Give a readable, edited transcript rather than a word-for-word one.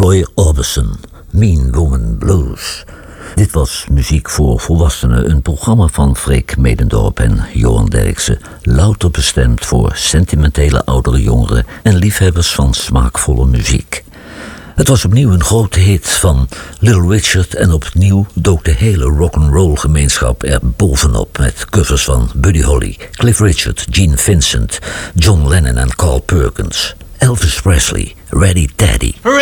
Roy Orbison, Mean Woman Blues. Dit was Muziek voor Volwassenen, een programma van Freek Medendorp en Johan Derksen. Louter bestemd voor sentimentele oudere jongeren en liefhebbers van smaakvolle muziek. Het was opnieuw een grote hit van Little Richard en opnieuw dook de hele rock'n'roll gemeenschap er bovenop met covers van Buddy Holly, Cliff Richard, Gene Vincent, John Lennon en Carl Perkins, Elvis Presley, Ready Teddy.